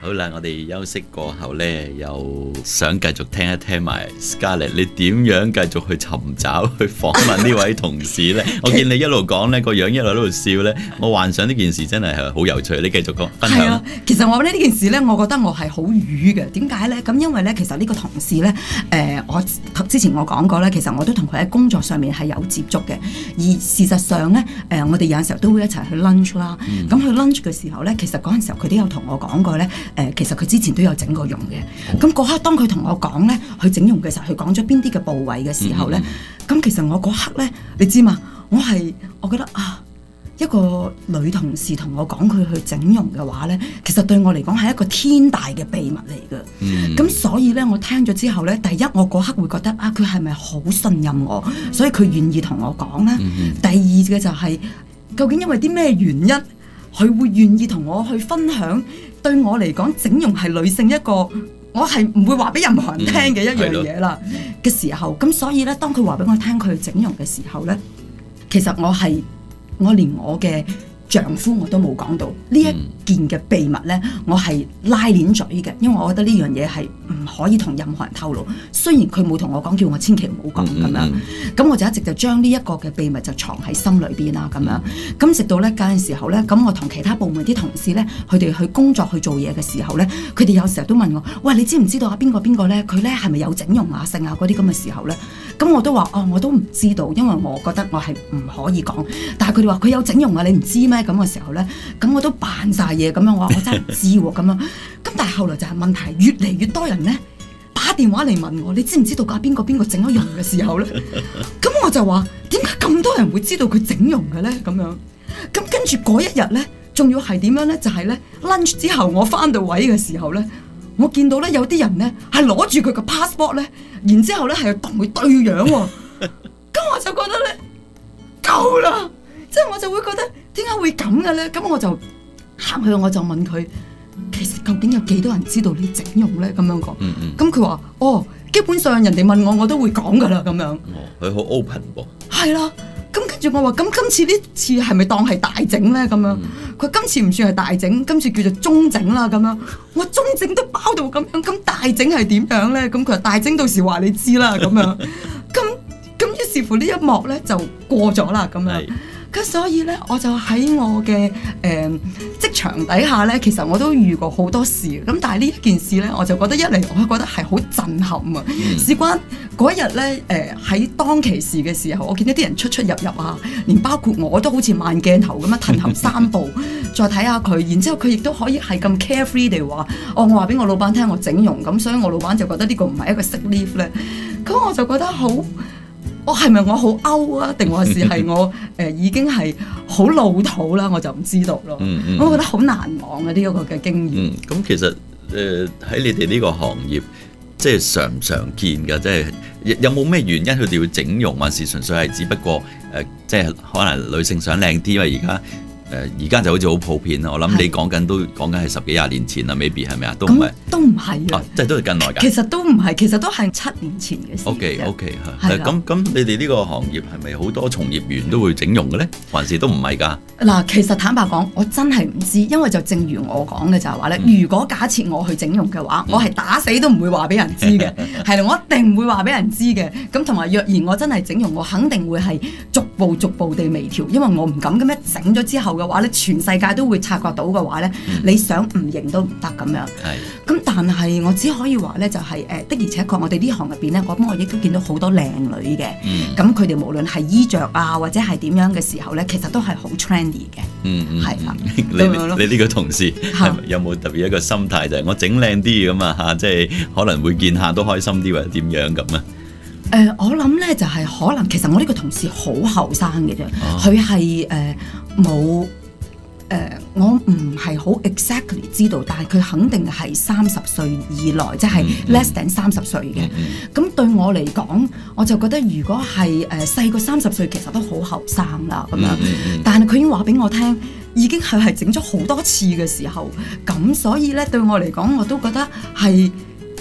好啦，我哋休息過後呢，又想繼續聽一聽埋 Scarlett， 你點樣繼續去尋找、去訪問呢位同事呢？我見你一路講呢個樣一路喺度笑呢，我幻想呢件事真係好有趣。你繼續講分享。 係啊，其實我呢件事呢，我覺得我係好瘀嘅。點解呢？咁因為呢，其實呢個同事呢，我之前我講過呢，其實我都同佢喺工作上面係有接觸嘅。而事實上呢，我哋有陣時候都會一齊去 lunch 啦。咁去 lunch 嘅時候呢，其實嗰陣時候佢都有同我講過呢。其實佢之前都有整過容嘅，咁嗰刻當佢同我講咧，去整容嘅時候，佢講咗邊啲嘅部位嘅時候咧，咁其實我嗰刻咧，你知嘛？我覺得啊，一個女同事同我講佢去整容嘅話咧，其實對我嚟講係一個天大嘅秘密嚟嘅。咁所以咧，我聽咗之後咧，第一我嗰刻會覺得啊，佢係咪好信任我，所以佢願意同我講咧？第二嘅就係究竟因為啲咩原因，佢會願意同我去分享？對我嚟講，整容係女性一個我係唔會話俾任何人聽嘅一樣嘢啦嘅時候，咁所以咧，當佢話俾我聽佢整容嘅時候咧，其實我連我嘅丈夫我都冇講到呢一件嘅秘密咧，我係拉鏈嘴嘅，因為我覺得呢樣嘢係唔可以同任何人透露。雖然佢冇同我講，叫我千祈唔好講咁樣，咁我就一直就將呢一個嘅秘密就藏喺心裏邊啦咁樣。咁直到咧嗰陣時候咧，咁我同其他部門啲同事咧，佢哋去工作去做嘢嘅時候咧，佢哋有時候都問我：喂，你知唔知道啊邊個咧？佢咧係咪有整容啊、性啊嗰啲咁嘅時候咧？咁我都話：哦，我都唔知道，因為我覺得我係唔可以講。但係佢哋話佢有整容啊，你唔知咩？咁嘅時候咧，咁我都扮晒嘢咁樣，我話我真係唔知喎咁樣。咁但係後來就係問題越嚟越多人咧打電話嚟問我，你知唔知道㗎邊個整咗容嘅時候咧？咁我就話點解咁多人會知道佢整容嘅咧？咁樣咁跟住嗰一日咧，仲要係點樣咧？就係咧 lunch 之後我翻到位嘅時候咧，我見到咧有啲人咧係攞住佢個 passport 咧，然之後咧係同佢對樣喎。咁我就覺得咧夠啦，即係我就會覺得點解會咁嘅咧？咁我就行去我就問佢。其實究竟有幾多人知道你整容咧？咁樣講，咁佢話：哦，基本上人哋問我都會講噶啦，咁樣。 佢好 open 噃。係啦，咁跟住我話：咁今次呢次係咪當係大整咧？咁樣，佢今次唔算係大整，今次叫做中整啦，咁樣。我中整都包到咁樣，咁大整係點樣咧？咁佢話大整到時話你知啦，咁樣。咁於是乎呢一幕咧就過咗啦，咁樣。咁所以咧，我就喺我嘅職場底下咧，其實我都遇過好多事。咁但係呢一件事咧，我就覺得一嚟，我覺得係好震撼啊！事關嗰一日咧，喺當其時嘅時候，我見到啲人出入啊，連包括我都好似慢鏡頭咁樣褪後3步，再睇下佢。然之後佢亦都可以係咁 carefree 地話：我話俾我老闆聽我整容，咁所以我老闆就覺得呢個唔係一個 sick leave 咧。咁我就覺得好。我係咪我好 out 啊？定還是係我已經係好老土啦？我就唔知道咯。我覺得好難忘啊！呢一個嘅經驗。 咁其實喺你哋呢個行業，即係常唔常見㗎？即係有冇咩原因佢哋要整容，還是純粹係只不過即係可能女性想靚啲，因為而家就好似好普遍啦。我諗你講緊係10幾20年前啦，maybe 係咪啊？都唔係啊，即係都係近來㗎。 其實都唔係，其實都係7年前嘅事。 OK， 咁你哋呢個行業係咪好多從業員都會整容嘅咧？還是都唔係㗎？嗱， 其實坦白講，我真係唔知，因為就正如我講嘅就係話咧，如果假設我去整容嘅話，我係打死都唔會話俾人知嘅，係啦，我一定唔會話俾人知嘅。咁同埋若然我真係整容，我肯定會係逐步地微調，因為我唔敢咁樣整咗之後嘅話咧，全世界都會察覺到嘅話咧，你想唔認都唔得咁樣。咁但係我只可以話咧，就係的而且確，我哋呢行入邊咧，我亦都見到好多靚女嘅。咁佢哋無論係衣着啊，或者係點樣嘅時候咧，其實都係好 trendy 嘅。係啦。 你呢個同事有冇特別一個心態，就係我整靚啲咁啊嚇，即係可能會見下都開心啲，或者點樣咁啊？ 我諗咧就係可能，其實我呢個同事好後生嘅啫，佢係冇。我唔係好 exactly 知道，但係佢肯定係30歲以內，即係 less than 30歲嘅。咁對我嚟講，我就覺得如果係細過30歲，其實都好後生啦咁樣。但係佢已經話俾我聽，已經係整咗好多次嘅時候，咁所以咧對我嚟講，我都覺得係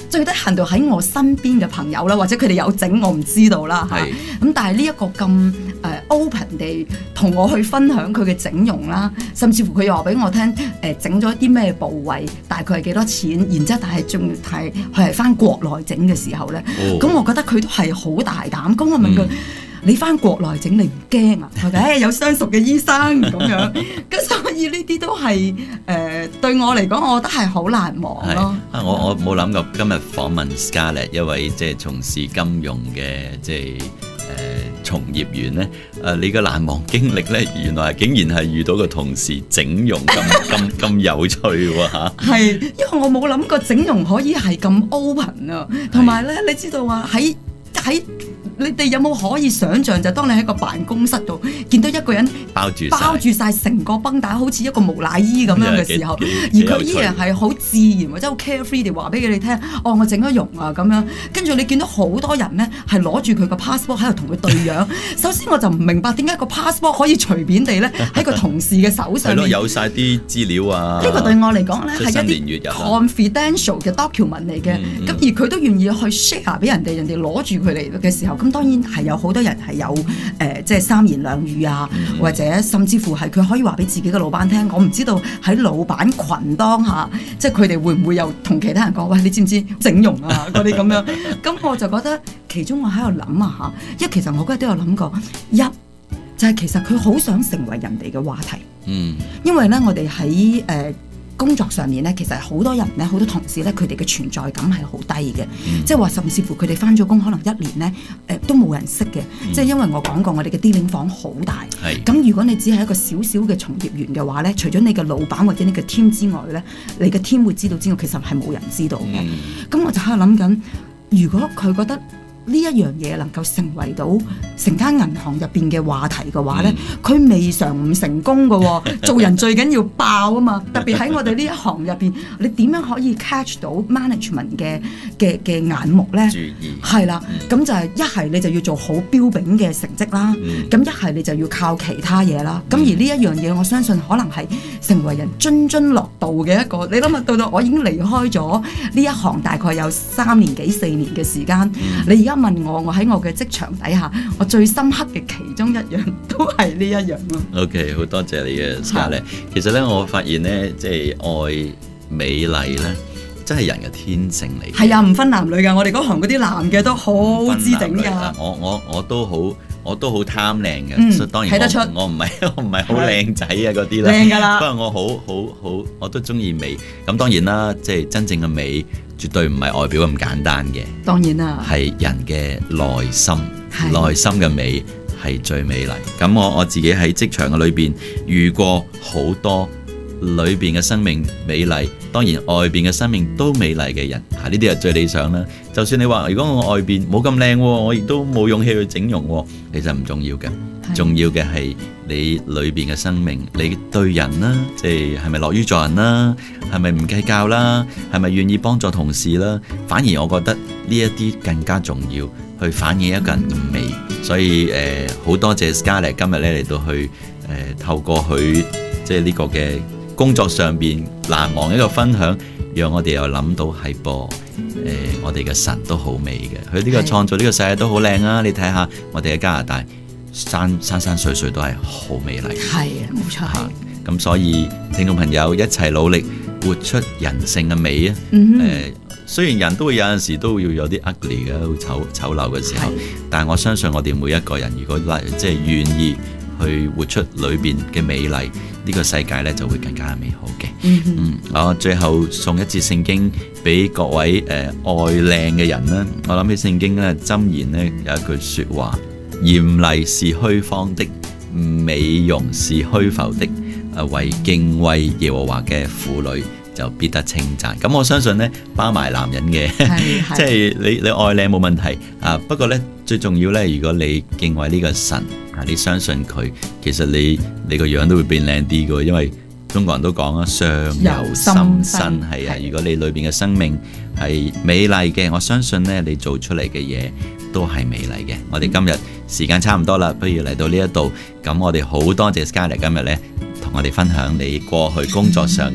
最低限度喺我身邊嘅朋友啦，或者佢哋有整我唔知道啦嚇。咁但係呢一個咁open 地同我去分享佢嘅整容啦，甚至乎佢又話俾我聽整咗啲咩部位，大概係幾多錢，然之後但係仲係佢係翻國內整嘅時候咧，咁我覺得佢都係好大膽。咁我問佢。你翻國內整你唔驚啊？佢話有相熟嘅醫生咁樣，咁所以呢啲都係對我嚟講，我覺得係好難忘咯。 我冇諗過今日訪問 Scarlett 一位即係從事金融嘅即係從業員咧，你嘅難忘經歷咧，原來竟然係遇到個同事整容咁有趣喎嚇！ 係，因為我冇諗過整容可以係咁 open 啊，同埋咧，你知道話喺你哋有冇可以想像，就當你喺個辦公室度見到一個人包住晒成個繃帶，好似一個木乃伊咁樣嘅時候，而佢依然係好自然或者好 carefree 地話俾你聽，哦，我整咗容啊咁樣。跟住你見到好多人咧係攞住佢個 passport 喺度同佢對樣。首先我就唔明白點解個 passport 可以隨便地咧喺個同事嘅手上面。係咯， 有晒啲資料啊。 呢個對我嚟講咧係一啲 confidential 嘅 document 嚟嘅。咁而佢都願意去 share 俾人哋攞住佢嚟嘅時候。咁當然係有好多人係有即係三言兩語啊，或者甚至乎係佢可以話俾自己嘅老闆聽。我唔知道喺老闆群當下，即係佢哋會唔會又同其他人講，喂，你知唔知整容啊嗰啲咁樣？咁我就覺得其中我喺度諗啊嚇，因為其實我嗰日都有諗過，一就係其實佢好想成為人哋嘅話題。因為咧我哋喺工作上面咧，其實好多人咧，好多同事咧，佢哋嘅存在感係好低嘅，即係話甚至乎佢哋返咗工可能一年咧，都冇人識嘅，即係因為我講過我哋嘅 dealing 房好大，咁如果你只係一個小小嘅從業員嘅話咧，除咗你嘅老闆或者你嘅 team 之外咧，你嘅 team 會知道之外，其實係冇人知道嘅。咁我就喺度諗緊，如果佢覺得呢一樣嘢能夠成為到成間銀行入邊嘅話題嘅話咧，佢未嘗唔成功嘅喎。做人最緊要爆啊嘛！特別喺我哋呢一行入邊，你點樣可以 catch 到 management 嘅眼目咧？注意係啦，咁就係一係你就要做好標炳嘅成績啦，咁一係你就要靠其他嘢啦。咁而呢一樣嘢，我相信可能係成為人津津樂道嘅一個。你諗下，到我已經離開咗呢一行大概有3年幾4年嘅時間，你而家問我喺我嘅職場底下，我最深刻嘅其中一樣都係呢一樣咯。 OK， 好多謝你嘅 Scarlett。其實咧，我發現咧，即係愛美麗咧，真係人嘅天性嚟。係啊， 唔分男女㗎。我哋嗰行嗰啲男嘅都好知整㗎。 我都好貪靚嘅，所以當然睇得出我唔係好靚仔啊嗰啲啦。 靚㗎啦。 不過我我都中意美。咁當然啦，即係真正嘅美，絕對唔係外表咁簡單嘅。當然啦，係人嘅內心，內心嘅美係最美麗。咁我自己喺職場嘅裏邊遇過好多裏邊嘅生命美麗，當然外邊嘅生命都美麗嘅人，呢啲係最理想啦。就算你話如果我外邊冇咁靚，我亦都冇勇氣去整容，其實唔重要嘅。重要嘅係你裏邊嘅生命，你對人啦，即係咪樂於助人啦，係咪唔計較啦，係咪願意幫助同事啦？反而我覺得呢一啲更加重要，去反映一個人嘅美。所以好多謝 Scarlett 今日咧嚟到去透過佢即係呢個嘅工作上邊難忘一個分享，讓我哋又諗到係噃我哋嘅神都好美嘅，佢呢個創造呢個世界都好靚啊！你睇下我哋喺加拿大。山水水都係好美麗，係啊，冇錯。咁所以聽眾朋友一齊努力活出人性嘅美啊！雖然人都會有陣時都要有啲 ugly 嘅好醜陋嘅時候，但係我相信我哋每一個人如果即係願意去活出裏邊嘅美麗，呢個世界咧就會更加美好嘅。我最後送一節聖經俾各位愛靚嘅人啦。我諗起聖經咧箴言咧有一句說話。艷麗是虛謊的，美容是虛浮的。為敬畏耶和華嘅婦女就必得稱讚。咁我相信呢，包埋男人嘅，即係你愛靚冇問題啊。不過呢，最重要呢，如果你敬畏呢個神，你相信佢，其實你個樣都會變靚啲嘅。因為中國人都講啊，相由心生，係啊。如果你裏邊嘅生命係美麗嘅，我相信呢，你做出嚟嘅嘢都係美麗嘅。我哋今日時間差唔多啦，不如嚟到呢一度。咁我哋好多謝 Scarlett 今日呢，同我哋分享你過去工作上嘅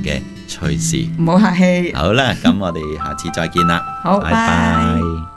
趣事。 唔好客氣。 好啦，咁我哋下次再見啦， 好， 拜拜拜。